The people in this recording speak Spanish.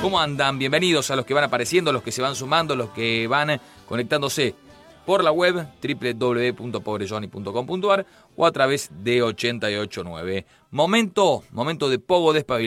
¿Cómo andan? Bienvenidos a los que van apareciendo, los que se van sumando, los que van conectándose por la web www.pobrejohnny.com.ar o a través de 889. Momento de Pogo Despabilado.